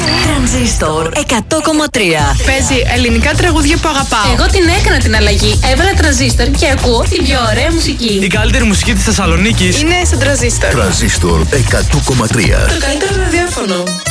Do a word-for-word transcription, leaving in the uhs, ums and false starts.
Τρανζίστορ εκατό κόμμα τρία. Παίζει ελληνικά τραγούδια που αγαπάω. Εγώ την έκανα την αλλαγή. Έβαλα τρανζίστορ και ακούω την πιο ωραία μουσική. Η καλύτερη μουσική της Θεσσαλονίκης είναι στο Τρανζίστορ. Τρανζίστορ εκατό κόμμα τρία. Το καλύτερο ραδιόφωνο.